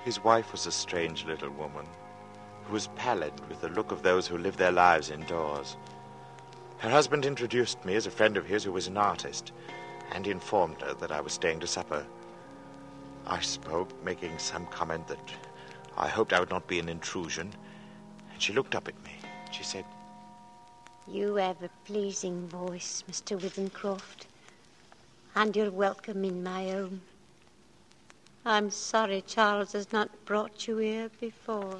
His wife was a strange little woman who was pallid with the look of those who live their lives indoors. Her husband introduced me as a friend of his who was an artist, and informed her that I was staying to supper. I spoke, making some comment that I hoped I would not be an intrusion, and she looked up at me. She said, "You have a pleasing voice, Mr. Withencroft, and you're welcome in my home. I'm sorry Charles has not brought you here before."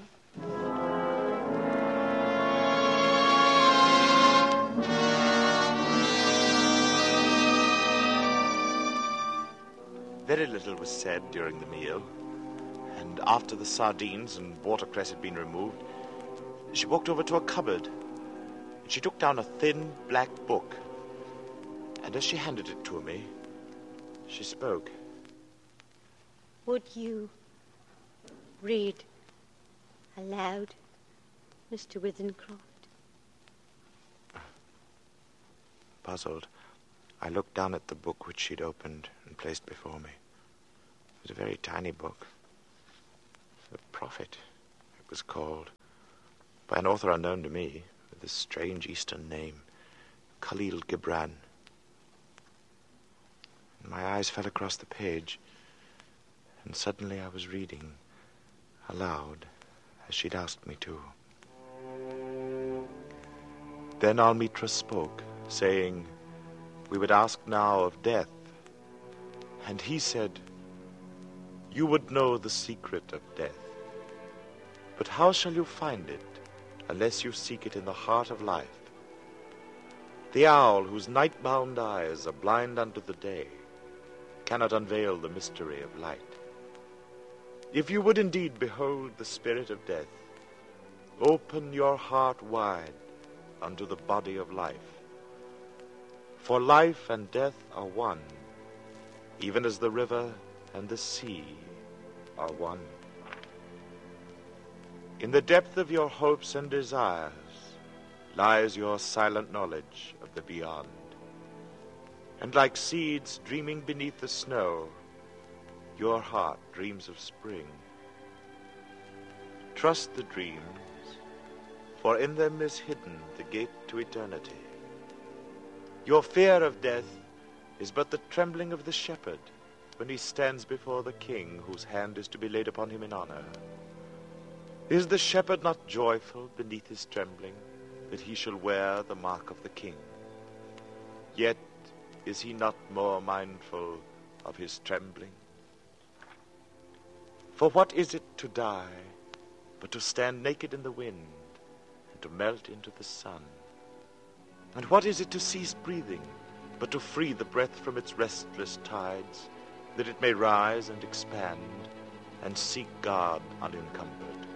Very little was said during the meal, and after the sardines and watercress had been removed, she walked over to a cupboard. She took down a thin black book, and as she handed it to me, she spoke. "Would you read aloud, Mr. Withencroft?" Puzzled, I looked down at the book which she'd opened and placed before me. It was a very tiny book. The Prophet, it was called, by an author unknown to me, with a strange Eastern name, Khalil Gibran. My eyes fell across the page, and suddenly I was reading aloud, as she'd asked me to. Then Almitra spoke, saying, "We would ask now of death." And he said, "You would know the secret of death. But how shall you find it unless you seek it in the heart of life? The owl whose night-bound eyes are blind unto the day cannot unveil the mystery of light. If you would indeed behold the spirit of death, open your heart wide unto the body of life. For life and death are one, even as the river and the sea are one. In the depth of your hopes and desires lies your silent knowledge of the beyond. And like seeds dreaming beneath the snow, your heart dreams of spring. Trust the dreams, for in them is hidden the gate to eternity. Your fear of death is but the trembling of the shepherd when he stands before the king whose hand is to be laid upon him in honor. Is the shepherd not joyful beneath his trembling that he shall wear the mark of the king? Yet is he not more mindful of his trembling? For what is it to die but to stand naked in the wind and to melt into the sun? And what is it to cease breathing but to free the breath from its restless tides, that it may rise and expand and seek God unencumbered?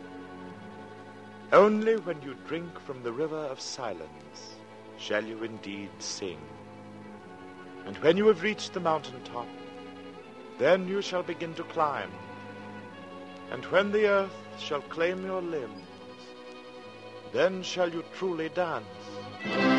Only when you drink from the river of silence shall you indeed sing. And when you have reached the mountain top, then you shall begin to climb. And when the earth shall claim your limbs, then shall you truly dance.